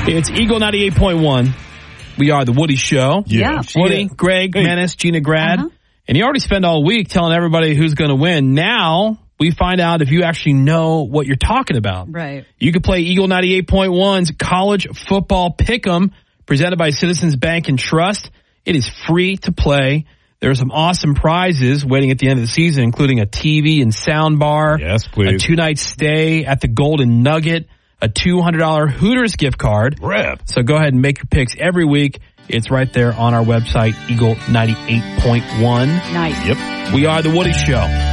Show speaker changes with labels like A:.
A: It's Eagle 98.1. We are the Woody Show.
B: Yeah.
A: Woody, Greg, Menace, Gina Grad.
B: Uh-huh.
A: And you already spent all week telling everybody who's going to win. Now we find out if you actually know what you're talking about.
B: Right.
A: You can play Eagle 98.1's College Football Pick'em, presented by Citizens Bank and Trust. It is free to play. There are some awesome prizes waiting at the end of the season, including a TV and sound bar,
C: Yes, please.
A: a 2-night stay at the Golden Nugget, a $200 Hooters gift card.
C: Rip.
A: So go ahead and make your picks every week. It's right there on our website, Eagle 98.1.
B: Nice.
C: Yep.
A: We are the Woody Show.